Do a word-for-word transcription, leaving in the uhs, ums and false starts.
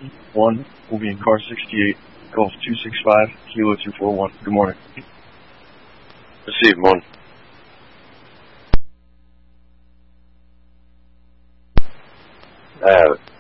one will be in car sixty-eight, Golf two six five, Kilo two four one. Good morning. Received one. I have it.